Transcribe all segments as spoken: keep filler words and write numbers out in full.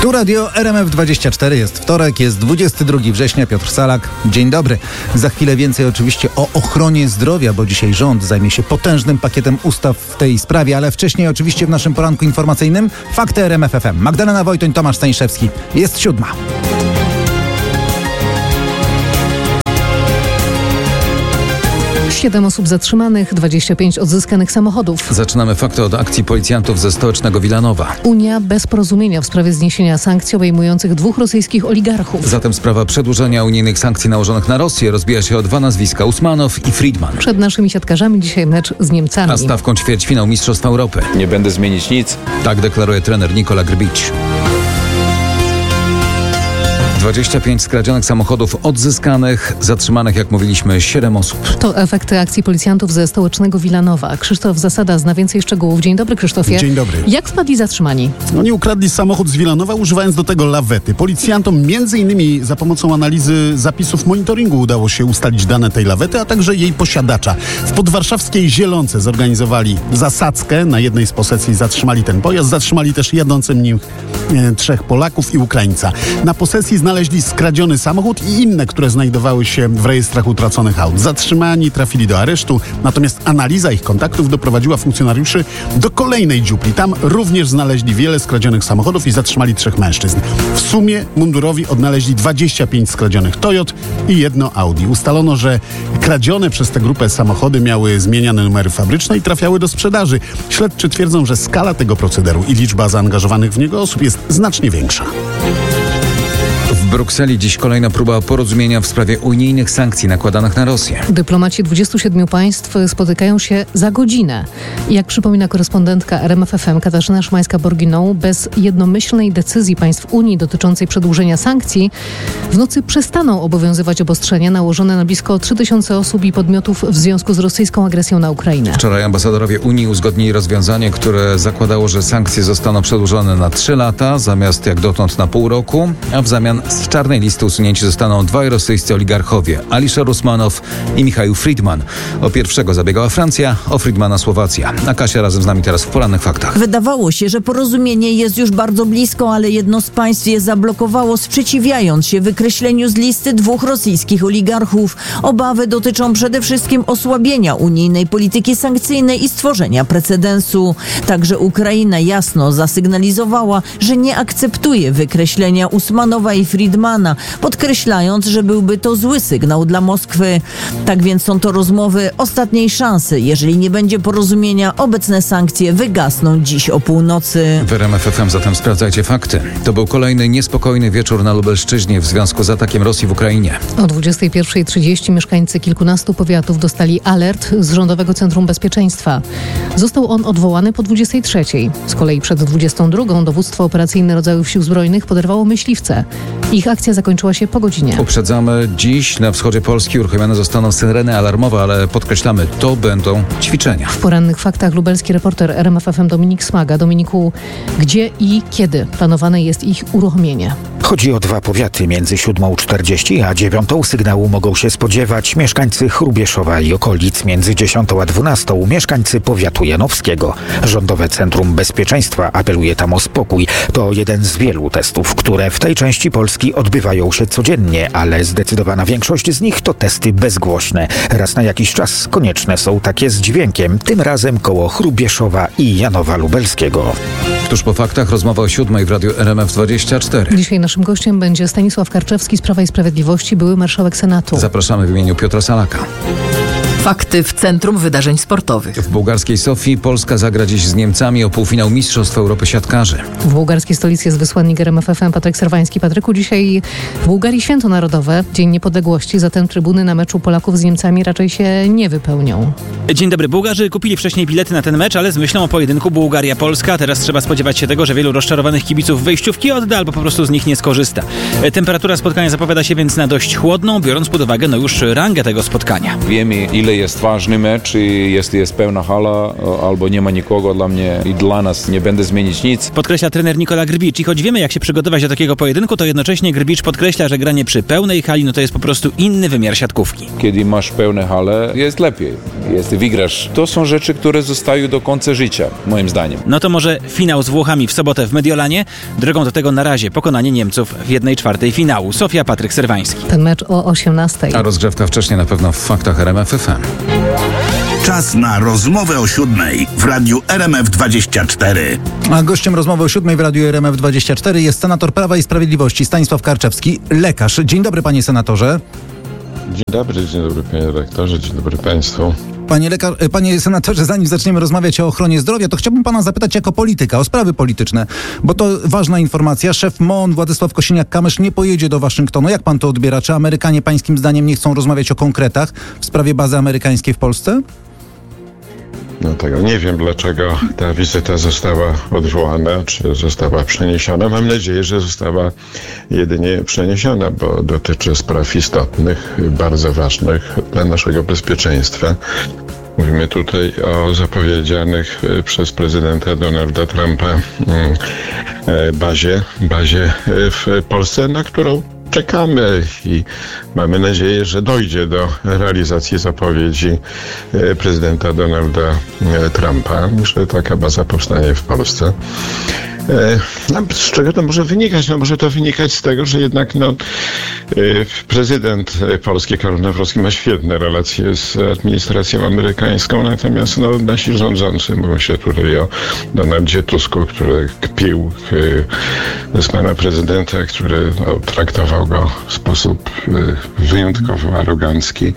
Tu Radio R M F dwadzieścia cztery, jest wtorek, jest dwudziestego drugiego września, Piotr Salak. Dzień dobry. Za chwilę więcej oczywiście o ochronie zdrowia, bo dzisiaj rząd zajmie się potężnym pakietem ustaw w tej sprawie, ale wcześniej oczywiście w naszym poranku informacyjnym Fakty R M F F M. Magdalena Wojtoń, Tomasz Stańszewski. Jest siódma. Siedem osób zatrzymanych, dwadzieścia pięć odzyskanych samochodów. Zaczynamy fakty od akcji policjantów ze stołecznego Wilanowa. Unia bez porozumienia w sprawie zniesienia sankcji obejmujących dwóch rosyjskich oligarchów. Zatem sprawa przedłużenia unijnych sankcji nałożonych na Rosję rozbija się o dwa nazwiska: Usmanow i Friedman. Przed naszymi siatkarzami dzisiaj mecz z Niemcami. A stawką ćwierćfinał Mistrzostw Europy. Nie będę zmienić nic. Tak deklaruje trener Nikola Grbić. dwadzieścia pięć skradzionych samochodów odzyskanych, zatrzymanych, jak mówiliśmy, siedem osób. To efekty akcji policjantów ze stołecznego Wilanowa. Krzysztof Zasada zna więcej szczegółów. Dzień dobry, Krzysztofie. Dzień dobry. Jak wpadli zatrzymani? Oni ukradli samochód z Wilanowa, używając do tego lawety. Policjantom między innymi za pomocą analizy zapisów monitoringu udało się ustalić dane tej lawety, a także jej posiadacza. W podwarszawskiej Zielonce zorganizowali zasadzkę. Na jednej z posesji zatrzymali ten pojazd. Zatrzymali też jadącym nim e, trzech Polaków i Ukraińca. Na posesji znaleźli skradziony samochód i inne, które znajdowały się w rejestrach utraconych aut. Zatrzymani trafili do aresztu, natomiast analiza ich kontaktów doprowadziła funkcjonariuszy do kolejnej dziupli. Tam również znaleźli wiele skradzionych samochodów i zatrzymali trzech mężczyzn. W sumie mundurowi odnaleźli dwadzieścia pięć skradzionych Toyot i jedno Audi. Ustalono, że kradzione przez tę grupę samochody miały zmieniane numery fabryczne i trafiały do sprzedaży. Śledczy twierdzą, że skala tego procederu i liczba zaangażowanych w niego osób jest znacznie większa. W Brukseli dziś kolejna próba porozumienia w sprawie unijnych sankcji nakładanych na Rosję. Dyplomaci dwudziestu siedmiu państw spotykają się za godzinę. Jak przypomina korespondentka R M F F M Katarzyna Szymańska-Borginą, bez jednomyślnej decyzji państw Unii dotyczącej przedłużenia sankcji w nocy przestaną obowiązywać obostrzenia nałożone na blisko trzy tysiące osób i podmiotów w związku z rosyjską agresją na Ukrainę. Wczoraj ambasadorowie Unii uzgodnili rozwiązanie, które zakładało, że sankcje zostaną przedłużone na trzy lata, zamiast jak dotąd na pół roku, a w zamian z czarnej listy usunięci zostaną dwaj rosyjscy oligarchowie: Alisher Usmanow i Michał Friedman. O pierwszego zabiegała Francja, o Friedmana Słowacja. A Kasia razem z nami teraz w porannych faktach. Wydawało się, że porozumienie jest już bardzo blisko, ale jedno z państw je zablokowało, sprzeciwiając się wykreśleniu z listy dwóch rosyjskich oligarchów. Obawy dotyczą przede wszystkim osłabienia unijnej polityki sankcyjnej i stworzenia precedensu. Także Ukraina jasno zasygnalizowała, że nie akceptuje wykreślenia Usmanowa i Friedmana, podkreślając, że byłby to zły sygnał dla Moskwy. Tak więc są to rozmowy ostatniej szansy. Jeżeli nie będzie porozumienia, obecne sankcje wygasną dziś o północy. W R M F F M zatem sprawdzajcie fakty. To był kolejny niespokojny wieczór na Lubelszczyźnie w związku z atakiem Rosji w Ukrainie. O dwudziestej pierwszej trzydzieści mieszkańcy kilkunastu powiatów dostali alert z Rządowego Centrum Bezpieczeństwa. Został on odwołany po dwudziestej trzeciej. Z kolei przed dwudziestą drugą dowództwo operacyjne rodzajów sił zbrojnych poderwało myśliwce. Ich akcja zakończyła się po godzinie. Uprzedzamy, dziś na wschodzie Polski uruchomione zostaną syreny alarmowe, ale podkreślamy, to będą ćwiczenia. W porannych faktach lubelski reporter R M F F M Dominik Smaga. Dominiku, gdzie i kiedy planowane jest ich uruchomienie? Chodzi o dwa powiaty. Między siódmą czterdzieści a dziewiątą sygnału mogą się spodziewać mieszkańcy Chrubieszowa i okolic. Między dziesiątą a dwunastą mieszkańcy powiatu janowskiego. Rządowe Centrum Bezpieczeństwa apeluje tam o spokój. To jeden z wielu testów, które w tej części Polski odbywają się codziennie, ale zdecydowana większość z nich to testy bezgłośne. Raz na jakiś czas konieczne są takie z dźwiękiem, tym razem koło Chrubieszowa i Janowa Lubelskiego. Tuż po faktach rozmowa o siódmej w Radiu R M F dwadzieścia cztery. Dzisiaj naszym gościem będzie Stanisław Karczewski z Prawa i Sprawiedliwości, były marszałek Senatu. Zapraszamy w imieniu Piotra Salaka. Fakty w Centrum Wydarzeń Sportowych. W bułgarskiej Sofii Polska zagra dziś z Niemcami o półfinał Mistrzostw Europy siatkarzy. W bułgarskiej stolicy jest wysłannik R M F F M Patryk Serwański. Patryku, dzisiaj w Bułgarii święto narodowe, Dzień Niepodległości, zatem trybuny na meczu Polaków z Niemcami raczej się nie wypełnią. Dzień dobry. Bułgarzy kupili wcześniej bilety na ten mecz, ale z myślą o pojedynku Bułgaria-Polska. Teraz trzeba spodziewać się tego, że wielu rozczarowanych kibiców wejściówki odda albo po prostu z nich nie skorzysta. Temperatura spotkania zapowiada się więc na dość chłodną, biorąc pod uwagę no już rangę tego spotkania. Wiemy, ile ile jest ważny mecz i jeśli jest pełna hala albo nie ma nikogo, dla mnie i dla nas nie będę zmienić nic. Podkreśla trener Nikola Grbicz. I choć wiemy, jak się przygotować do takiego pojedynku, to jednocześnie Grbicz podkreśla, że granie przy pełnej hali no to jest po prostu inny wymiar siatkówki. Kiedy masz pełne hale, jest lepiej. Jeśli wygrasz, to są rzeczy, które zostają do końca życia, moim zdaniem. No to może finał z Włochami w sobotę w Mediolanie. Drogą do tego na razie pokonanie Niemców w jednej czwartej finału. Sofia Patryk Serwański. Ten mecz o osiemnastej. A rozgrzewka wcześniej na pewno w faktach R M F F M. Czas na rozmowę o siódmej w Radiu R M F dwadzieścia cztery. A gościem rozmowy o siódmej w Radiu R M F dwadzieścia cztery jest senator Prawa i Sprawiedliwości Stanisław Karczewski, lekarz. Dzień dobry, panie senatorze. Dzień dobry, dzień dobry panie redaktorze, dzień dobry państwu. Panie, lekar, panie senatorze, zanim zaczniemy rozmawiać o ochronie zdrowia, to chciałbym pana zapytać jako polityka o sprawy polityczne, bo to ważna informacja. Szef M O N Władysław Kosiniak-Kamysz nie pojedzie do Waszyngtonu. Jak pan to odbiera? Czy Amerykanie pańskim zdaniem nie chcą rozmawiać o konkretach w sprawie bazy amerykańskiej w Polsce? No tego nie wiem, dlaczego ta wizyta została odwołana, czy została przeniesiona. Mam nadzieję, że została jedynie przeniesiona, bo dotyczy spraw istotnych, bardzo ważnych dla naszego bezpieczeństwa. Mówimy tutaj o zapowiedzianych przez prezydenta Donalda Trumpa bazie, bazie w Polsce, na którą czekamy i mamy nadzieję, że dojdzie do realizacji zapowiedzi prezydenta Donalda Trumpa, że taka baza powstanie w Polsce. No, z czego to może wynikać? No, może to wynikać z tego, że jednak no, prezydent Polski Karol Nawrocki ma świetne relacje z administracją amerykańską, natomiast no, nasi rządzący, mówią się tutaj o Donaldzie Tusku, który kpił z pana prezydenta, który no, traktował go w sposób wyjątkowo arogancki,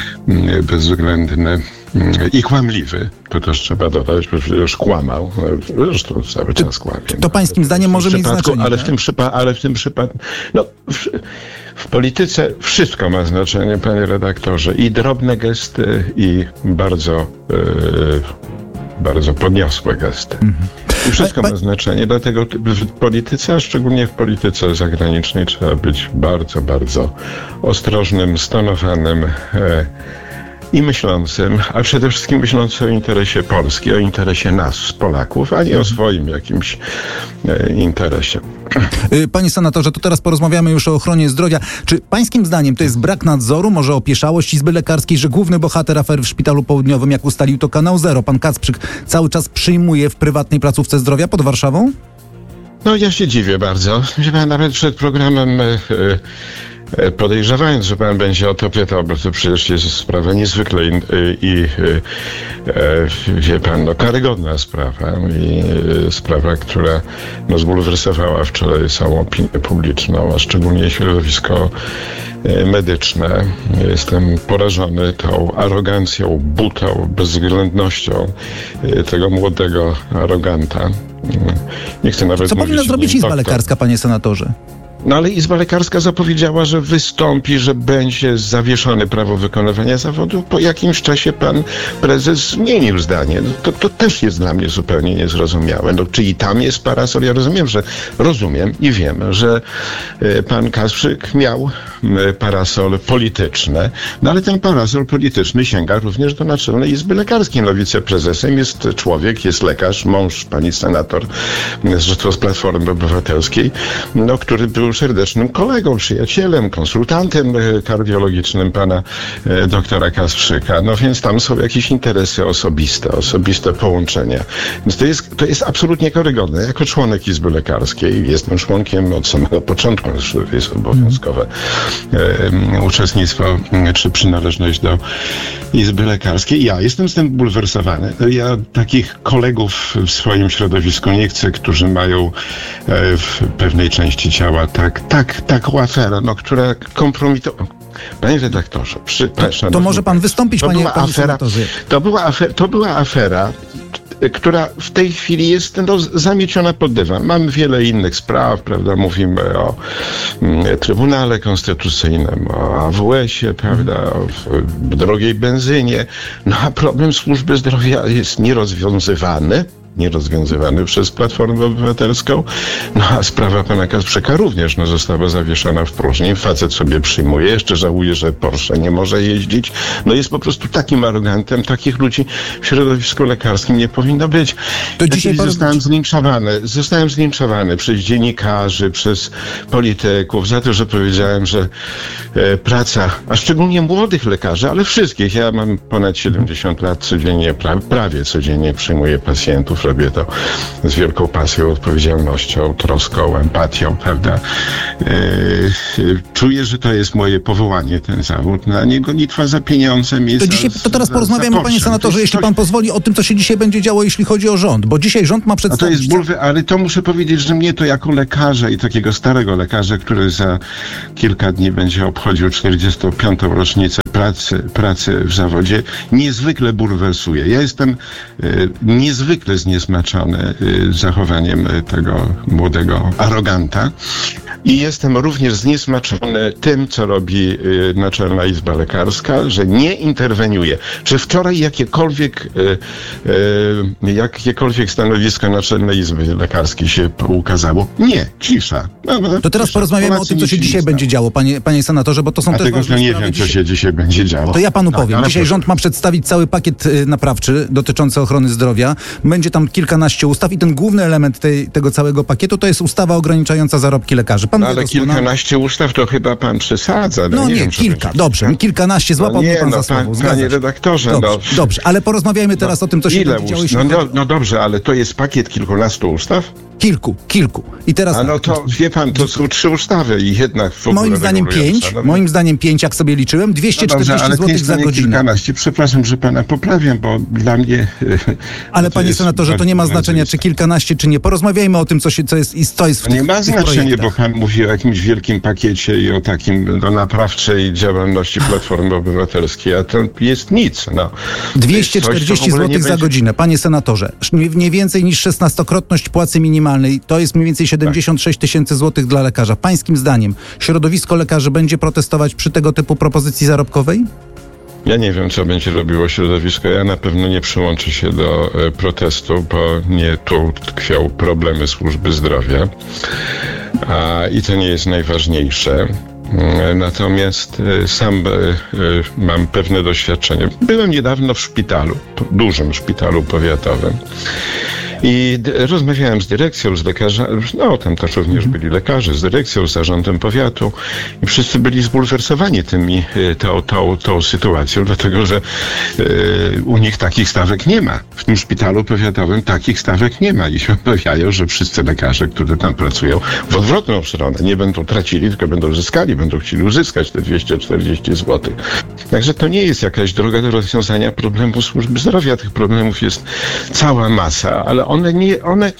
bezwzględny i kłamliwy. To też trzeba dodać, bo już kłamał. Zresztą cały czas kłamie. To pańskim zdaniem może mieć znaczenie. Ale w tym przypadku, ale w tym przypadku, no w, w polityce wszystko ma znaczenie, panie redaktorze. I drobne gesty, i bardzo, yy, bardzo podniosłe gesty. Mhm. I wszystko ma znaczenie, dlatego w polityce, a szczególnie w polityce zagranicznej trzeba być bardzo, bardzo ostrożnym, stonowanym, e, i myślącym, a przede wszystkim myślącym o interesie Polski, o interesie nas, Polaków, a nie o swoim jakimś e, interesie. Panie senatorze, to teraz porozmawiamy już o ochronie zdrowia. Czy pańskim zdaniem to jest brak nadzoru, może opieszałość Izby Lekarskiej, że główny bohater afery w Szpitalu Południowym, jak ustalił to Kanał Zero, pan Kacprzyk, cały czas przyjmuje w prywatnej placówce zdrowia pod Warszawą? No ja się dziwię bardzo. Nawet przed programem... E, e, podejrzewając, że pan będzie o to pytał, bo to przecież jest sprawa niezwykle i, i e, wie pan, no karygodna sprawa i e, sprawa, która no, zbulwersowała wczoraj całą opinię publiczną, a szczególnie środowisko e, medyczne. Jestem porażony tą arogancją, butą, bezwzględnością e, tego młodego aroganta. Nie chcę nawet Co mówić, powinna zrobić Izba doktor. Lekarska, panie senatorze? No ale Izba Lekarska zapowiedziała, że wystąpi, że będzie zawieszone prawo wykonywania zawodu. Po jakimś czasie pan prezes zmienił zdanie. No, to, to też jest dla mnie zupełnie niezrozumiałe. No, czyli tam jest parasol? Ja rozumiem, że rozumiem i wiem, że y, pan Kasprzyk miał y, parasol polityczny, no ale ten parasol polityczny sięga również do Naczelnej Izby Lekarskiej. No wiceprezesem jest człowiek, jest lekarz, mąż pani senator, zresztą z Platformy Obywatelskiej, no, który był serdecznym kolegą, przyjacielem, konsultantem kardiologicznym pana e, doktora Kasprzyka. No więc tam są jakieś interesy osobiste, osobiste połączenia. Więc to jest, to jest absolutnie karygodne. Jako członek Izby Lekarskiej, jestem członkiem od samego początku, jest obowiązkowe e, uczestnictwo czy przynależność do Izby Lekarskiej. Ja jestem z tym bulwersowany. Ja takich kolegów w swoim środowisku nie chcę, którzy mają e, w pewnej części ciała tak, tak, taką aferę, no, która kompromitowała. Panie redaktorze, przy, to, to może pan wystąpić, to panie, była panie afera, senatorze. To była, afera, to była afera, która w tej chwili jest no, zamieciona pod dywan. Mamy wiele innych spraw, prawda? Mówimy o mm, Trybunale Konstytucyjnym, o A W S-ie, prawda? O drogiej benzynie. No a problem służby zdrowia jest nierozwiązywany, kompletnie rozwiązywany przez Platformę Obywatelską. No a sprawa pana Kasprzaka również no, została zawieszona w próżni. Facet sobie przyjmuje, jeszcze żałuje, że Porsche nie może jeździć. No jest po prostu takim arogantem. Takich ludzi w środowisku lekarskim nie powinno być. To ja dzisiaj zostałem zlinczowany. Zostałem zlinczowany przez dziennikarzy, przez polityków za to, że powiedziałem, że e, praca, a szczególnie młodych lekarzy, ale wszystkich. Ja mam ponad siedemdziesiąt lat, codziennie, pra, prawie codziennie przyjmuję pacjentów. Robię to z wielką pasją, odpowiedzialnością, troską, empatią, prawda? E, e, czuję, że to jest moje powołanie, ten zawód. Na niego gonitwa za pieniądzem jest. To, dzisiaj, to teraz porozmawiamy, panie senatorze, jeśli pan pozwoli, o tym, co się dzisiaj będzie działo, jeśli chodzi o rząd. Bo dzisiaj rząd ma przedstawić... A to jest bulwy, ale to muszę powiedzieć, że mnie to jako lekarza i takiego starego lekarza, który za kilka dni będzie obchodził czterdziestą piątą rocznicę pracy, pracy w zawodzie, niezwykle bulwersuje. Ja jestem y, niezwykle zniesmaczony y, zachowaniem y, tego młodego aroganta i jestem również zniesmaczony tym, co robi y, Naczelna Izba Lekarska, że nie interweniuje. Czy wczoraj jakiekolwiek y, y, jakiekolwiek stanowisko Naczelnej Izby Lekarskiej się ukazało? Nie, cisza. No, to teraz cisza. porozmawiamy Polacy o tym, co się dzisiaj będzie działo, panie, panie senatorze, bo to są A też tego, ważne że nie sprawy. wiem, co Dzisiaj... się dzisiaj będzie działo. To ja panu tak, powiem. Dzisiaj proszę. rząd ma przedstawić cały pakiet y, naprawczy dotyczący ochrony zdrowia. Będzie tam kilkanaście ustaw i ten główny element tej, tego całego pakietu to jest ustawa ograniczająca zarobki lekarzy. Pan No, ale kilkanaście ustaw to chyba pan przesadza. No, no nie, nie wiem, kilka. Dobrze, kilkanaście złapał no nie, mnie pan no, za słowo. Pan, panie redaktorze, dobrze, no. dobrze, ale porozmawiajmy teraz no, o tym, co się ile będzie działo. No, no, no dobrze, ale to jest pakiet kilkunastu ustaw? Kilku, kilku. I teraz A no to wie pan, to są trzy ustawy i jednak w ogóle moim zdaniem pięć, no, moim zdaniem pięć, jak sobie liczyłem, dwieście czterdzieści złotych za godzinę. kilkanaście. Przepraszam, że pana poprawiam, bo dla mnie... Ale panie senatorze, to nie ma znaczenia, czy kilkanaście, czy nie. Porozmawiajmy o tym, co, się, co jest i co jest w tych, Nie ma tych znaczenia, projektach. bo pan mówi o jakimś wielkim pakiecie i o takim no, naprawczej działalności Platformy Obywatelskiej, a to jest nic. No. dwieście czterdzieści złotych za godzinę, panie senatorze. Nie, nie więcej niż szesnastokrotność płacy minimalnej. To jest mniej więcej siedemdziesiąt sześć tysięcy złotych dla lekarza. Pańskim zdaniem środowisko lekarzy będzie protestować przy tego typu propozycji zarobkowej? Ja nie wiem, co będzie robiło środowisko. Ja na pewno nie przyłączę się do e, protestu, bo nie tu tkwią problemy służby zdrowia. A, I to nie jest najważniejsze. Natomiast sam mam pewne doświadczenie. Byłem niedawno w szpitalu, dużym szpitalu powiatowym. I rozmawiałem z dyrekcją, z lekarzami, no tam też również byli lekarze, z dyrekcją, z zarządem powiatu i wszyscy byli zbulwersowani tymi, tą, tą, tą sytuacją, dlatego że y, u nich takich stawek nie ma. W tym szpitalu powiatowym takich stawek nie ma i się obawiają, że wszyscy lekarze, którzy tam pracują w odwrotną stronę, nie będą tracili, tylko będą zyskali, będą chcieli uzyskać te dwieście czterdzieści złotych. Także to nie jest jakaś droga do rozwiązania problemu służby zdrowia. Tych problemów jest cała masa, ale one nie, one,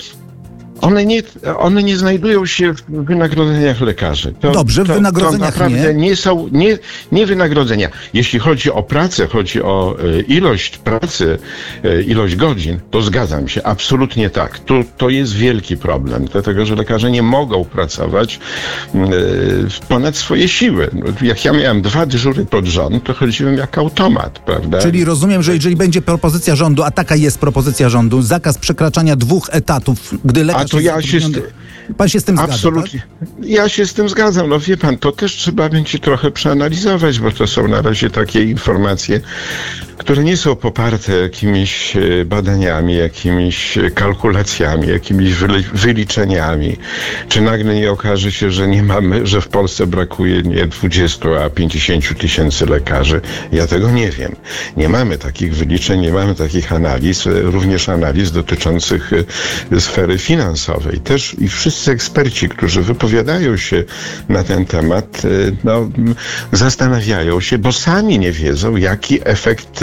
one nie, one nie znajdują się w wynagrodzeniach lekarzy. To, Dobrze, w to, wynagrodzeniach to naprawdę nie. nie są, nie, nie wynagrodzenia. Jeśli chodzi o pracę, chodzi o e, ilość pracy, e, ilość godzin, to zgadzam się, absolutnie tak. Tu, to jest wielki problem, dlatego że lekarze nie mogą pracować e, ponad swoje siły. Jak ja miałem dwa dyżury pod rząd, to chodziłem jak automat, prawda? Czyli rozumiem, że jeżeli będzie propozycja rządu, a taka jest propozycja rządu, zakaz przekraczania dwóch etatów, gdy lekarz A to ja się... Pan się z tym Absolutnie. zgadza, tak? Ja się z tym zgadzam. No wie pan, to też trzeba będzie trochę przeanalizować, bo to są na razie takie informacje, które nie są poparte jakimiś badaniami, jakimiś kalkulacjami, jakimiś wyliczeniami. Czy nagle nie okaże się, że nie mamy, że w Polsce brakuje nie dwudziestu, a pięćdziesięciu tysięcy lekarzy? Ja tego nie wiem. Nie mamy takich wyliczeń, nie mamy takich analiz, również analiz dotyczących sfery finansowej. Też i wszyscy eksperci, którzy wypowiadają się na ten temat, no, zastanawiają się, bo sami nie wiedzą, jaki efekt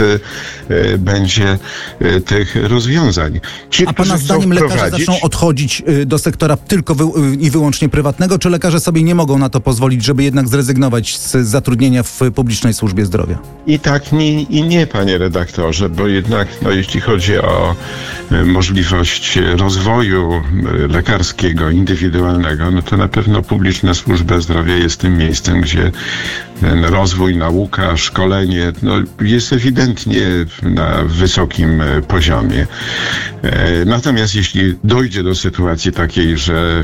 y, będzie y, tych rozwiązań. Ci, A pana zdaniem lekarze prowadzić... zaczną odchodzić y, do sektora tylko wy, y, i wyłącznie prywatnego, czy lekarze sobie nie mogą na to pozwolić, żeby jednak zrezygnować z zatrudnienia w publicznej służbie zdrowia? I tak nie, i nie, panie redaktorze, bo jednak no, jeśli chodzi o y, możliwość rozwoju y, lekarskiego, indywidualnego, no to na pewno publiczna służba zdrowia jest tym miejscem, gdzie ten rozwój, nauka, szkolenie, no, jest ewidentny. ewidentnie na wysokim poziomie. Natomiast jeśli dojdzie do sytuacji takiej, że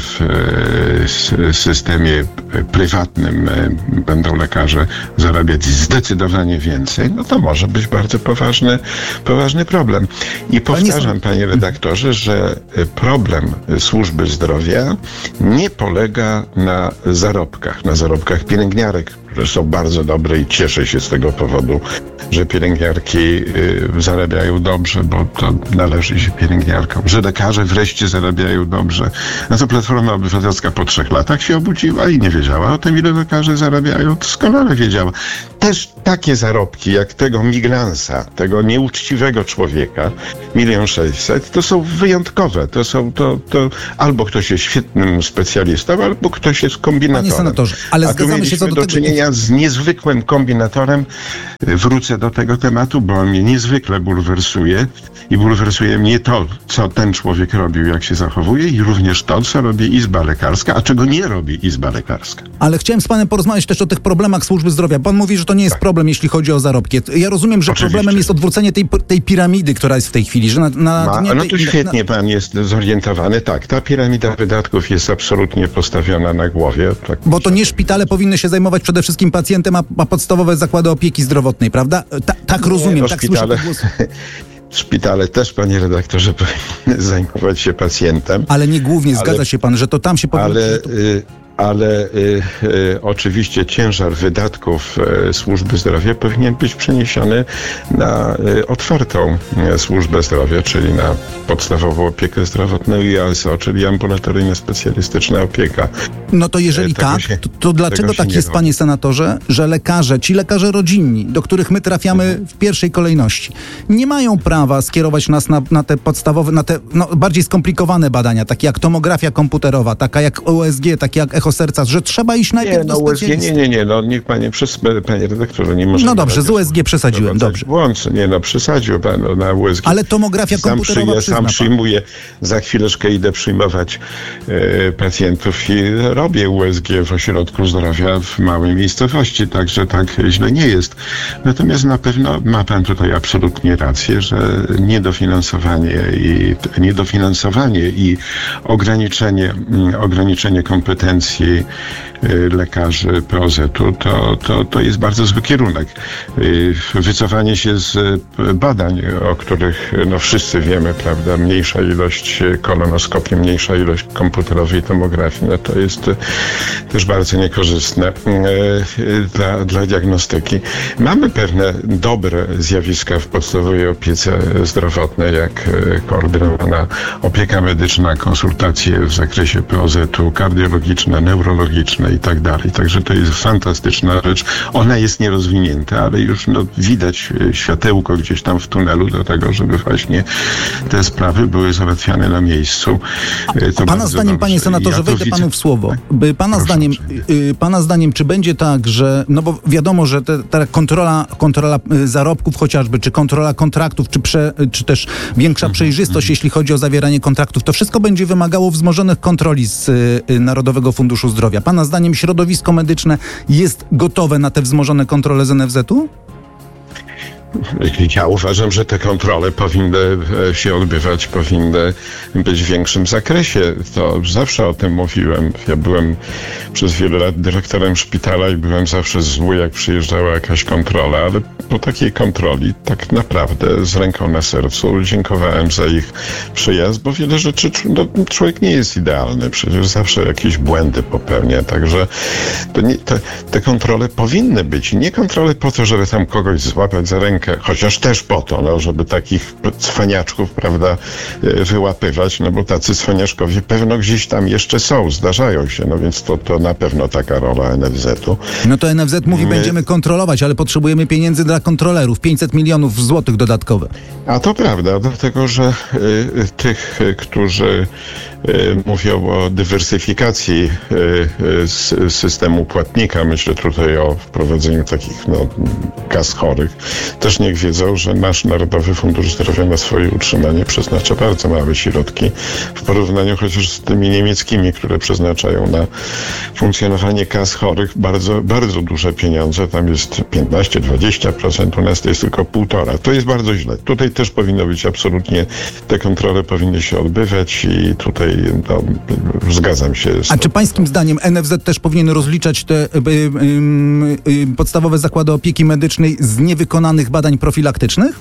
w systemie prywatnym będą lekarze zarabiać zdecydowanie więcej, no to może być bardzo poważny, poważny problem. I powtarzam, panie redaktorze, że problem służby zdrowia nie polega na zarobkach, na zarobkach pielęgniarek, które są bardzo dobre i cieszę się z tego powodu, że pielęgniarki y, zarabiają dobrze, bo to należy się pielęgniarkom, że lekarze wreszcie zarabiają dobrze. No to Platforma Obywatelska po trzech latach się obudziła i nie wiedziała o tym, ile lekarze zarabiają. Doskonale wiedziała. Też takie zarobki, jak tego migransa, tego nieuczciwego człowieka, milion sześćset, to są wyjątkowe. To są, to, to albo ktoś jest świetnym specjalistą, albo ktoś jest kombinatorem. Panie senatorze, ale A tu zgadzamy się co do do tego. czynienia z niezwykłym kombinatorem. Wrócę do tego tematu, bo on mnie niezwykle bulwersuje i bulwersuje mnie to, co ten człowiek robił, jak się zachowuje i również to, co robi Izba Lekarska, a czego nie robi Izba Lekarska. Ale chciałem z panem porozmawiać też o tych problemach służby zdrowia. Pan mówi, że to nie jest tak. problem, jeśli chodzi o zarobki. Ja rozumiem, że Oczywiście. problemem jest odwrócenie tej, tej piramidy, która jest w tej chwili. Że na, na Ma, dnie no tej, to świetnie na... pan jest zorientowany. Tak, ta piramida wydatków jest absolutnie postawiona na głowie. Tak. Bo to nie szpitale powinny się zajmować przede wszystkim pacjentem, a, a podstawowe zakłady opieki zdrowotnej, prawda? Ta, tak rozumiem, nie, no, tak szpitale... słyszę. Szpitale też, panie redaktorze, powinny zajmować się pacjentem. Ale nie głównie, ale, zgadza się pan, że to tam się powinno... Ale, y, ale y, y, oczywiście ciężar wydatków y, służby zdrowia powinien być przeniesiony na y, otwartą y, służbę zdrowia, czyli na podstawową opiekę zdrowotną i A S O, czyli ambulatoryjna specjalistyczna opieka. No to jeżeli tak, się, to, to dlaczego tak jest, robi. panie senatorze, że lekarze, ci lekarze rodzinni, do których my trafiamy mhm. w pierwszej kolejności, nie mają prawa skierować nas na, na te podstawowe, na te no, bardziej skomplikowane badania, takie jak tomografia komputerowa, taka jak U S G, takie jak echo serca, że trzeba iść najpierw nie, no, do specjalisty. Nie, nie, nie, no niech panie, przez, panie redaktorze, nie może... No dobrze, z U S G przesadziłem, dobrze. Błąd, nie no, przesadził pan no, na U S G. Ale tomografia sam komputerowa przy, Ja sam przyjmuję, za chwileczkę idę przyjmować e, pacjentów i robię U S G w ośrodku zdrowia w małej miejscowości, także tak źle nie jest. Natomiast na pewno ma pan tutaj absolutnie rację, że niedofinansowanie i niedofinansowanie i ograniczenie, ograniczenie kompetencji lekarzy P O Z-u to, to, to jest bardzo zły kierunek. Wycofanie się z badań, o których no wszyscy wiemy, prawda, mniejsza ilość kolonoskopii, mniejsza ilość komputerowej tomografii, no to jest też bardzo niekorzystne dla, dla diagnostyki. Mamy pewne dobre zjawiska w podstawowej opiece zdrowotnej, jak koordynowana opieka medyczna, konsultacje w zakresie P O Z-u, kardiologiczne, neurologiczne i tak dalej. Także to jest fantastyczna rzecz. Ona jest nierozwinięta, ale już no, widać światełko gdzieś tam w tunelu do tego, żeby właśnie te sprawy były załatwiane na miejscu. To pana zdaniem, dobrze. Panie senatorze, ja wejdę widzę. Panu w słowo. By pana zdaniem, y, pana zdaniem, czy będzie tak, że, no bo wiadomo, że te, ta kontrola, kontrola zarobków chociażby, czy kontrola kontraktów, czy, prze, czy też większa mhm. przejrzystość, jeśli chodzi o zawieranie kontraktów, to wszystko będzie wymagało wzmożonych kontroli z y, Narodowego Funduszu Zdrowia. Pana zdaniem środowisko medyczne jest gotowe na te wzmożone kontrole z N F Z-u? Ja uważam, że te kontrole powinny się odbywać, powinny być w większym zakresie. To zawsze o tym mówiłem. Ja byłem przez wiele lat dyrektorem szpitala i byłem zawsze zły, jak przyjeżdżała jakaś kontrola, ale po takiej kontroli tak naprawdę z ręką na sercu dziękowałem za ich przyjazd, bo wiele rzeczy, no, człowiek nie jest idealny, przecież zawsze jakieś błędy popełnia, także to nie, te, te kontrole powinny być. Nie kontrole po to, żeby tam kogoś złapać za rękę, chociaż też po to, no, żeby takich cwaniaczków, prawda, wyłapywać, no bo tacy cwaniaczkowie pewno gdzieś tam jeszcze są, zdarzają się, no więc to, to na pewno taka rola N F Z-u. No to N F Z mówi, My... będziemy kontrolować, ale potrzebujemy pieniędzy dla kontrolerów, pięćset milionów złotych dodatkowe. A to prawda, dlatego, że y, tych, którzy Mówię o dywersyfikacji systemu płatnika. Myślę tutaj o wprowadzeniu takich no, kas chorych. Też niech wiedzą, że nasz Narodowy Fundusz Zdrowia na swoje utrzymanie przeznacza bardzo małe środki w porównaniu chociaż z tymi niemieckimi, które przeznaczają na funkcjonowanie kas chorych bardzo, bardzo duże pieniądze. Tam jest piętnaście do dwudziestu procent, u nas to jest tylko półtora. To jest bardzo źle. Tutaj też powinno być absolutnie, te kontrole powinny się odbywać i tutaj no, zgadzam się z A czy pańskim zdaniem N F Z też powinien rozliczać te y, y, y, y, podstawowe zakłady opieki medycznej z niewykonanych badań profilaktycznych?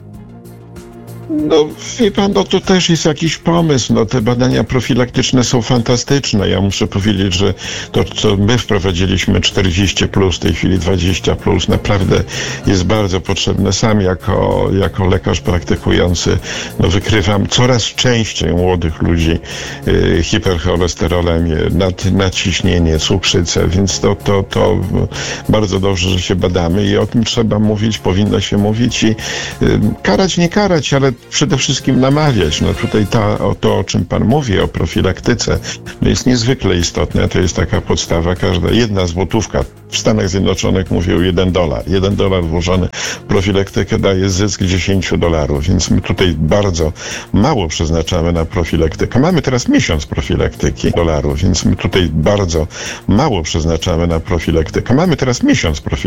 No, wie pan, no to też jest jakiś pomysł. No, te badania profilaktyczne są fantastyczne. Ja muszę powiedzieć, że to, co my wprowadziliśmy czterdzieści plus, w tej chwili dwadzieścia plus, naprawdę jest bardzo potrzebne. Sam jako, jako lekarz praktykujący, no, wykrywam coraz częściej u młodych ludzi y, hipercholesterolemię, nad, nadciśnienie, cukrzycę, więc to, to, to bardzo dobrze, że się badamy i o tym trzeba mówić, powinno się mówić i y, karać, nie karać, ale przede wszystkim namawiać. No tutaj ta, o to, o czym pan mówi, o profilaktyce, no jest niezwykle istotne. To jest taka podstawa, każda jedna złotówka. W Stanach Zjednoczonych mówią jeden dolar. Jeden dolar włożony w profilaktykę daje zysk dziesięć dolarów, więc my tutaj bardzo mało przeznaczamy na profilaktykę. Mamy teraz miesiąc profilaktyki dolarów, więc my tutaj bardzo mało przeznaczamy na profilaktykę. Mamy teraz miesiąc profilaktyki.